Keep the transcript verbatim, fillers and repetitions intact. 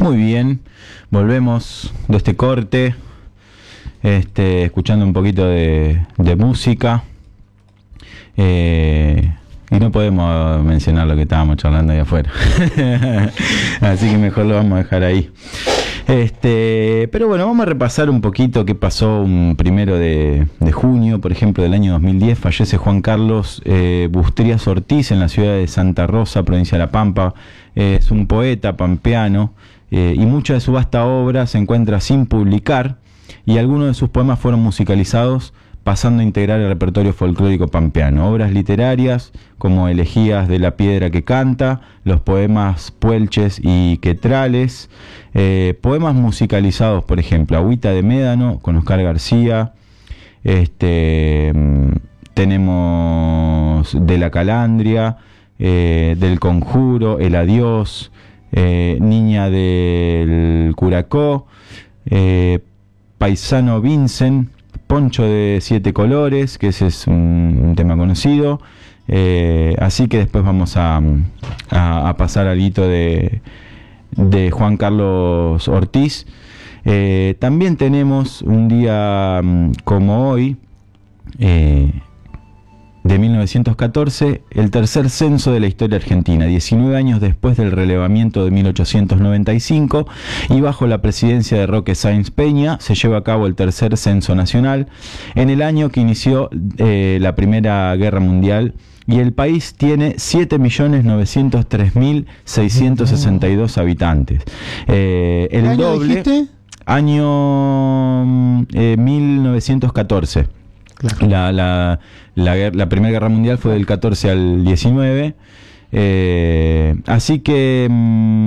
Muy bien, volvemos de este corte, este, escuchando un poquito de, de música, eh, y no podemos mencionar lo que estábamos charlando ahí afuera, así que mejor lo vamos a dejar ahí. Este, pero bueno, vamos a repasar un poquito qué pasó un primero de, de junio, por ejemplo, del año dos mil diez. Fallece Juan Carlos eh, Bustrías Ortiz en la ciudad de Santa Rosa, provincia de La Pampa. Eh, es un poeta pampeano eh, y mucha de su vasta obra se encuentra sin publicar, y algunos de sus poemas fueron musicalizados, pasando a integrar el repertorio folclórico pampeano. Obras literarias como Elegías de la Piedra que Canta, los poemas Puelches y Quetrales, eh, poemas musicalizados, por ejemplo, Agüita de Médano con Oscar García, este, tenemos De la Calandria, eh, Del Conjuro, El Adiós, eh, Niña del Curacó, eh, Paisano Vincent, Poncho de Siete Colores, que ese es un, un tema conocido, eh, así que después vamos a, a, a pasar al hito de, de Juan Carlos Ortiz. Eh, también tenemos un día como hoy, eh, de mil novecientos catorce, el tercer censo de la historia argentina, diecinueve años después del relevamiento de mil ochocientos noventa y cinco, y bajo la presidencia de Roque Sáenz Peña, se lleva a cabo el tercer censo nacional, en el año que inició eh, la Primera Guerra Mundial, y el país tiene siete millones novecientos tres mil seiscientos sesenta y dos habitantes. Eh, el ¿Qué año doble, dijiste? Año eh, mil novecientos catorce. Claro. La, la, la, la Primera Guerra Mundial fue del catorce al diecinueve, eh, así que... Mmm,